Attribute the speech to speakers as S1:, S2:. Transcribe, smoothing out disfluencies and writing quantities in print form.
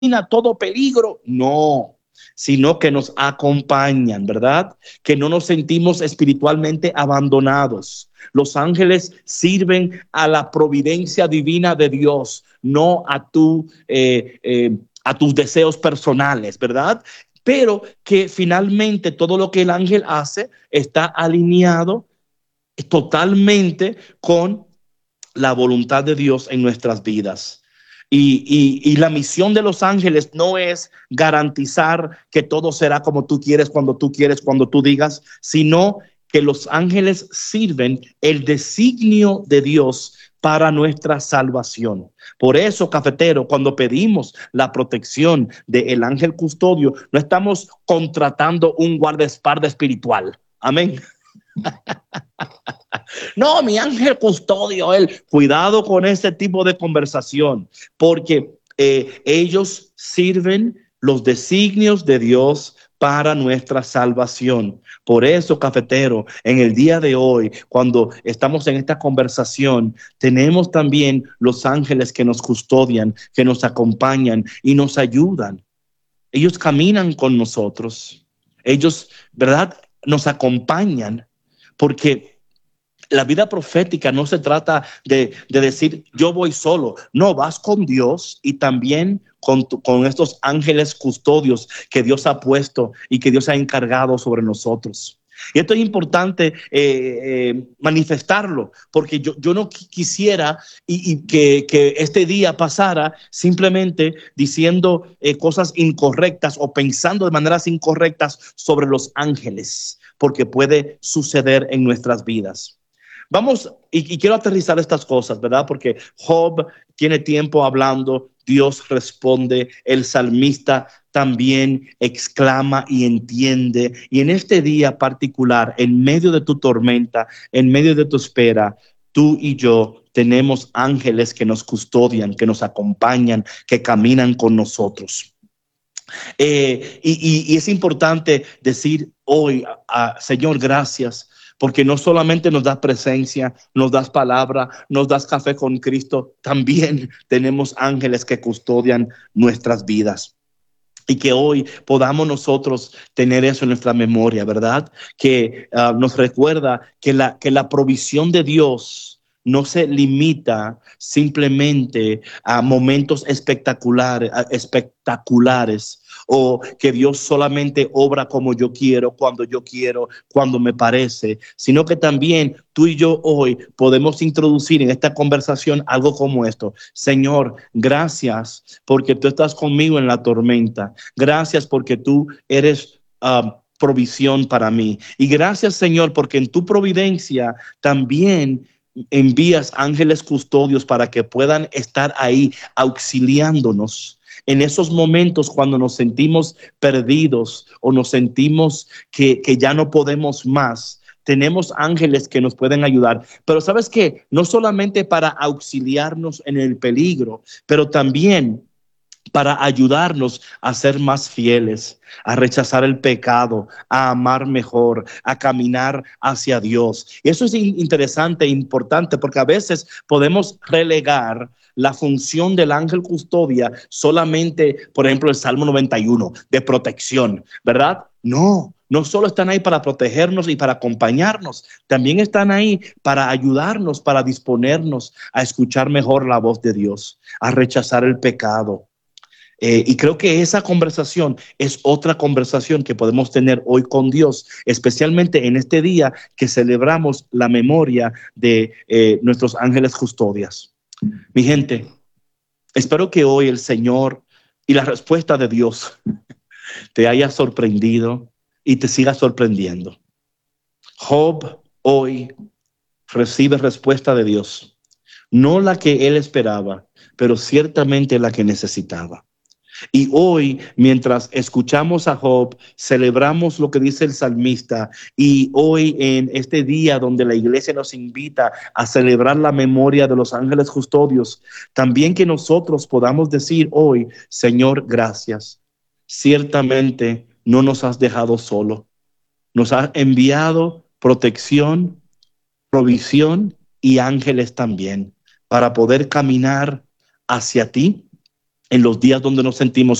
S1: todo peligro, no, sino que nos acompañan, ¿verdad? Que no nos sentimos espiritualmente abandonados. Los ángeles sirven a la providencia divina de Dios, no a tus deseos personales, ¿verdad? Pero que finalmente todo lo que el ángel hace está alineado totalmente con la voluntad de Dios en nuestras vidas. Y la misión de los ángeles no es garantizar que todo será como tú quieres, cuando tú digas, sino que los ángeles sirven el designio de Dios para nuestra salvación. Por eso, cafetero, cuando pedimos la protección del ángel custodio, no estamos contratando un guardaespaldas espiritual. Amén. No, mi ángel custodio, él. Cuidado con ese tipo de conversación, porque ellos sirven los designios de Dios para nuestra salvación. Por eso, cafetero, en el día de hoy, cuando estamos en esta conversación, tenemos también los ángeles que nos custodian, que nos acompañan y nos ayudan. Ellos caminan con nosotros. Ellos, ¿verdad? Nos acompañan, porque la vida profética no se trata de decir yo voy solo. No, vas con Dios y también con estos ángeles custodios que Dios ha puesto y que Dios ha encargado sobre nosotros. Y esto es importante manifestarlo, porque yo no quisiera que este día pasara simplemente diciendo cosas incorrectas o pensando de maneras incorrectas sobre los ángeles, porque puede suceder en nuestras vidas. Vamos, y quiero aterrizar estas cosas, ¿verdad? Porque Job tiene tiempo hablando, Dios responde, el salmista también exclama y entiende. Y en este día particular, en medio de tu tormenta, en medio de tu espera, tú y yo tenemos ángeles que nos custodian, que nos acompañan, que caminan con nosotros. Y es importante decir hoy, Señor, gracias, porque no solamente nos das presencia, nos das palabra, nos das café con Cristo, también tenemos ángeles que custodian nuestras vidas. Y que hoy podamos nosotros tener eso en nuestra memoria, ¿verdad? Que nos recuerda que la provisión de Dios no se limita simplemente a momentos espectaculares, o que Dios solamente obra como yo quiero, cuando me parece, sino que también tú y yo hoy podemos introducir en esta conversación algo como esto. Señor, gracias porque tú estás conmigo en la tormenta. Gracias porque tú eres provisión para mí. Y gracias, Señor, porque en tu providencia también envías ángeles custodios para que puedan estar ahí auxiliándonos en esos momentos cuando nos sentimos perdidos o nos sentimos que ya no podemos más. Tenemos ángeles que nos pueden ayudar, pero ¿sabes qué? No solamente para auxiliarnos en el peligro, pero también para ayudarnos a ser más fieles, a rechazar el pecado, a amar mejor, a caminar hacia Dios. Y eso es interesante e importante, porque a veces podemos relegar la función del ángel custodia solamente, por ejemplo, el Salmo 91, de protección, ¿verdad? No solo están ahí para protegernos y para acompañarnos, también están ahí para ayudarnos, para disponernos a escuchar mejor la voz de Dios, a rechazar el pecado. Y creo que esa conversación es otra conversación que podemos tener hoy con Dios, especialmente en este día que celebramos la memoria de nuestros ángeles custodias. Mi gente, espero que hoy el Señor y la respuesta de Dios te haya sorprendido y te siga sorprendiendo. Job hoy recibe respuesta de Dios, no la que él esperaba, pero ciertamente la que necesitaba. Y hoy, mientras escuchamos a Job, celebramos lo que dice el salmista. Y hoy, en este día donde la iglesia nos invita a celebrar la memoria de los ángeles custodios, también que nosotros podamos decir hoy, Señor, gracias. Ciertamente no nos has dejado solo. Nos has enviado protección, provisión y ángeles también para poder caminar hacia ti en los días donde nos sentimos